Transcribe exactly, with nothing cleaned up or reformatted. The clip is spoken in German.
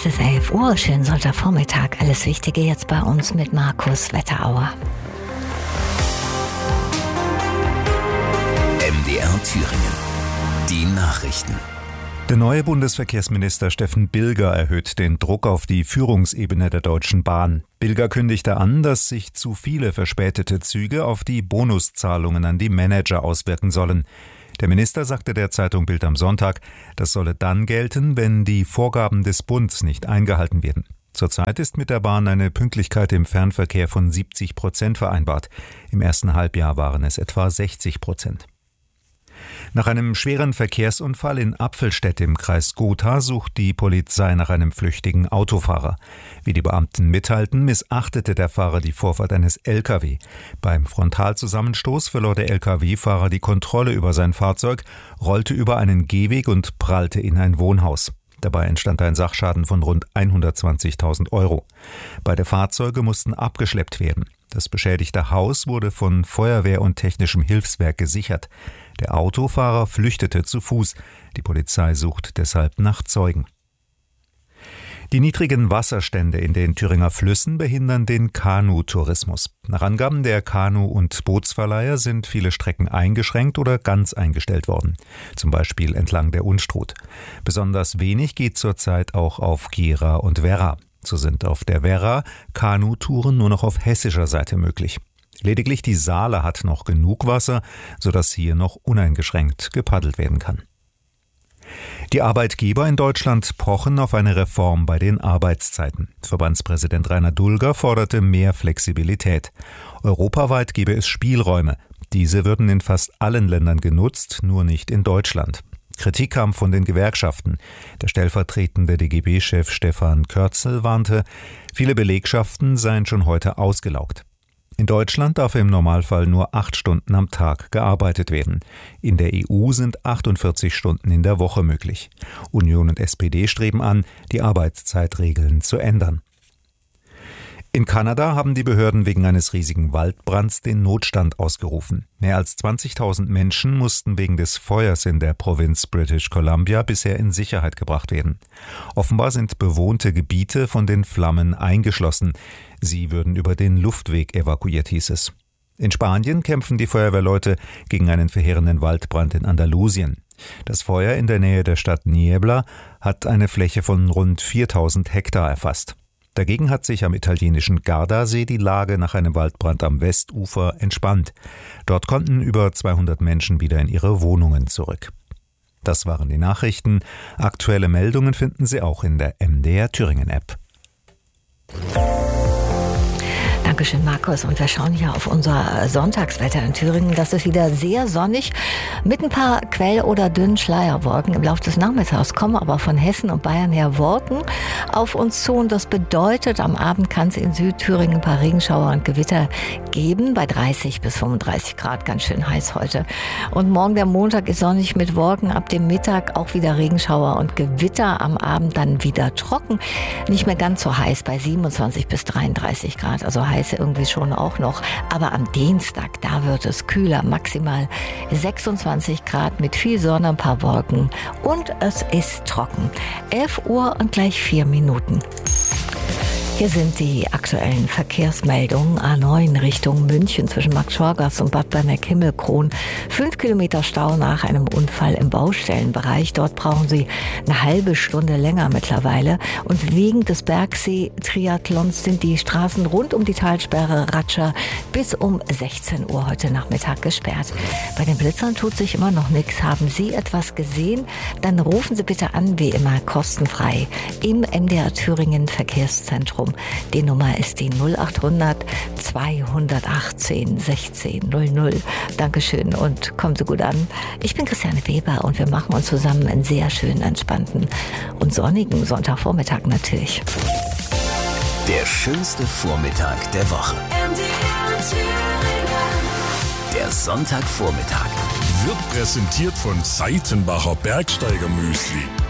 Es ist elf Uhr, schönen Sonntagvormittag. Alles Wichtige jetzt bei uns mit Markus Wetterauer. M D R Thüringen. Die Nachrichten. Der neue Bundesverkehrsminister Steffen Bilger erhöht den Druck auf die Führungsebene der Deutschen Bahn. Bilger kündigte an, dass sich zu viele verspätete Züge auf die Bonuszahlungen an die Manager auswirken sollen. Der Minister sagte der Zeitung Bild am Sonntag, das solle dann gelten, wenn die Vorgaben des Bundes nicht eingehalten werden. Zurzeit ist mit der Bahn eine Pünktlichkeit im Fernverkehr von siebzig Prozent vereinbart. Im ersten Halbjahr waren es etwa sechzig Prozent. Nach einem schweren Verkehrsunfall in Apfelstedt im Kreis Gotha sucht die Polizei nach einem flüchtigen Autofahrer. Wie die Beamten mitteilten, missachtete der Fahrer die Vorfahrt eines L K W. Beim Frontalzusammenstoß verlor der L K W-Fahrer die Kontrolle über sein Fahrzeug, rollte über einen Gehweg und prallte in ein Wohnhaus. Dabei entstand ein Sachschaden von rund hundertzwanzigtausend Euro. Beide Fahrzeuge mussten abgeschleppt werden. Das beschädigte Haus wurde von Feuerwehr und technischem Hilfswerk gesichert. Der Autofahrer flüchtete zu Fuß. Die Polizei sucht deshalb nach Zeugen. Die niedrigen Wasserstände in den Thüringer Flüssen behindern den Kanutourismus. Nach Angaben der Kanu- und Bootsverleiher sind viele Strecken eingeschränkt oder ganz eingestellt worden. Zum Beispiel entlang der Unstrut. Besonders wenig geht zurzeit auch auf Gera und Werra. So sind auf der Werra Kanutouren nur noch auf hessischer Seite möglich. Lediglich die Saale hat noch genug Wasser, sodass hier noch uneingeschränkt gepaddelt werden kann. Die Arbeitgeber in Deutschland pochen auf eine Reform bei den Arbeitszeiten. Verbandspräsident Rainer Dulger forderte mehr Flexibilität. Europaweit gebe es Spielräume. Diese würden in fast allen Ländern genutzt, nur nicht in Deutschland. Kritik kam von den Gewerkschaften. Der stellvertretende D G B-Chef Stefan Körzel warnte, viele Belegschaften seien schon heute ausgelaugt. In Deutschland darf im Normalfall nur acht Stunden am Tag gearbeitet werden. In der E U sind achtundvierzig Stunden in der Woche möglich. Union und S P D streben an, die Arbeitszeitregeln zu ändern. In Kanada haben die Behörden wegen eines riesigen Waldbrands den Notstand ausgerufen. Mehr als zwanzigtausend Menschen mussten wegen des Feuers in der Provinz British Columbia bisher in Sicherheit gebracht werden. Offenbar sind bewohnte Gebiete von den Flammen eingeschlossen. Sie würden über den Luftweg evakuiert, hieß es. In Spanien kämpfen die Feuerwehrleute gegen einen verheerenden Waldbrand in Andalusien. Das Feuer in der Nähe der Stadt Niebla hat eine Fläche von rund viertausend Hektar erfasst. Dagegen hat sich am italienischen Gardasee die Lage nach einem Waldbrand am Westufer entspannt. Dort konnten über zweihundert Menschen wieder in ihre Wohnungen zurück. Das waren die Nachrichten. Aktuelle Meldungen finden Sie auch in der M D R Thüringen App. Dankeschön, Markus. Und wir schauen hier auf unser Sonntagswetter in Thüringen. Das ist wieder sehr sonnig mit ein paar Quell- oder dünnen Schleierwolken. Im Laufe des Nachmittags kommen aber von Hessen und Bayern her Wolken auf uns zu. Und das bedeutet, am Abend kann es in Südthüringen ein paar Regenschauer und Gewitter geben. Bei dreißig bis fünfunddreißig Grad, ganz schön heiß heute. Und morgen der Montag ist sonnig mit Wolken. Ab dem Mittag auch wieder Regenschauer und Gewitter. Am Abend dann wieder trocken. Nicht mehr ganz so heiß bei siebenundzwanzig bis dreiunddreißig Grad. Also heiß irgendwie schon auch noch. Aber am Dienstag, da wird es kühler, maximal sechsundzwanzig Grad mit viel Sonne, ein paar Wolken und es ist trocken. elf Uhr und gleich vier Minuten. Hier sind die aktuellen Verkehrsmeldungen. A neun Richtung München zwischen Marktschorgast und Bad Berneck-Himmelkron. Fünf Kilometer Stau nach einem Unfall im Baustellenbereich. Dort brauchen Sie eine halbe Stunde länger mittlerweile. Und wegen des Bergsee-Triathlons sind die Straßen rund um die Talsperre Ratscher bis um sechzehn Uhr heute Nachmittag gesperrt. Bei den Blitzern tut sich immer noch nichts. Haben Sie etwas gesehen? Dann rufen Sie bitte an, wie immer kostenfrei im M D R Thüringen Verkehrszentrum. Die Nummer ist die null achthundert zweihundertachtzehn sechzehn null null. Dankeschön und kommen Sie gut an. Ich bin Christiane Weber und wir machen uns zusammen einen sehr schönen, entspannten und sonnigen Sonntagvormittag natürlich. Der schönste Vormittag der Woche. Der Sonntagvormittag wird präsentiert von Seitenbacher Bergsteiger Müsli.